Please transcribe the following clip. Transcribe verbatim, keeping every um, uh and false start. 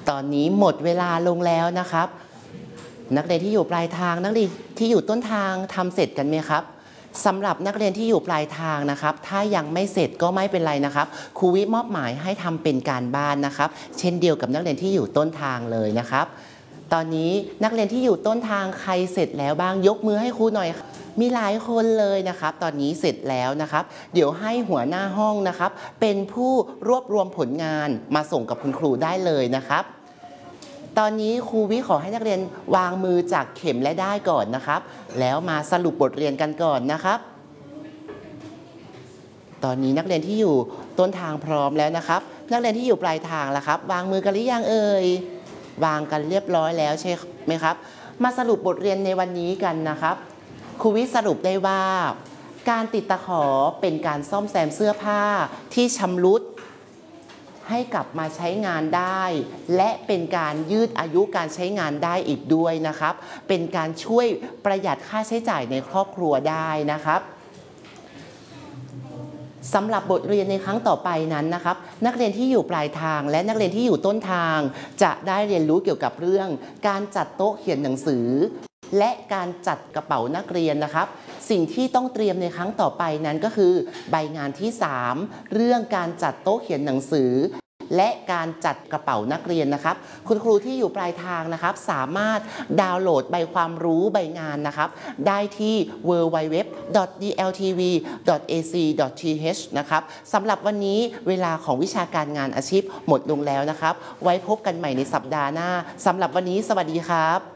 ตอนนี้หมดเวลาลงแล้วนะครับนักเรียนที่อยู่ปลายทางนักเรียนที่อยู่ต้นทางทำเสร็จกันไหมครับสำหรับนักเรียนที่อยู่ปลายทางนะครับถ้ายังไม่เสร็จก็ไม่เป็นไรนะครับครูวิมอบหมายให้ทำเป็นการบ้านนะครับเช่นเดียวกับนักเรียนที่อยู่ต้นทางเลยนะครับตอนนี้นักเรียนที่อยู่ต้นทางใครเสร็จแล้วบ้างยกมือให้ครูหน่อยมีหลายคนเลยนะครับตอนนี้เสร็จแล้วนะครับเดี๋ยวให้หัวหน้าห้องนะครับเป็นผู้รวบรวมผลงานมาส่งกับคุณครูได้เลยนะครับตอนนี้ครูวิขอให้นักเรียนวางมือจากเข็มและด้ายก่อนนะครับแล้วมาสรุปบทเรียนกันก่อนนะครับตอนนี้นักเรียนที่อยู่ต้นทางพร้อมแล้วนะครับนักเรียนที่อยู่ปลายทางล่ะครับวางมือกันหรือยังเอ่ยวางกันเรียบร้อยแล้วใช่ไหมครับมาสรุปบทเรียนในวันนี้กันนะครับครูวิสรุปได้ว่าการติดตะขอเป็นการซ่อมแซมเสื้อผ้าที่ชำรุดให้กลับมาใช้งานได้และเป็นการยืดอายุการใช้งานได้อีกด้วยนะครับเป็นการช่วยประหยัดค่าใช้จ่ายในครอบครัวได้นะครับสำหรับบทเรียนในครั้งต่อไปนั้นนะครับนักเรียนที่อยู่ปลายทางและนักเรียนที่อยู่ต้นทางจะได้เรียนรู้เกี่ยวกับเรื่องการจัดโต๊ะเขียนหนังสือและการจัดกระเป๋านักเรียนนะครับสิ่งที่ต้องเตรียมในครั้งต่อไปนั้นก็คือใบงานที่สามเรื่องการจัดโต๊ะเขียนหนังสือและการจัดกระเป๋านักเรียนนะครับคุณครูที่อยู่ปลายทางนะครับสามารถดาวน์โหลดใบความรู้ใบงานนะครับได้ที่ ดับเบิลยู ดับเบิลยู ดับเบิลยู ดอท ดี แอล ที วี ดอท เอ ซี ดอท ที เอช นะครับสำหรับวันนี้เวลาของวิชาการงานอาชีพหมดลงแล้วนะครับไว้พบกันใหม่ในสัปดาห์หน้าสำหรับวันนี้สวัสดีครับ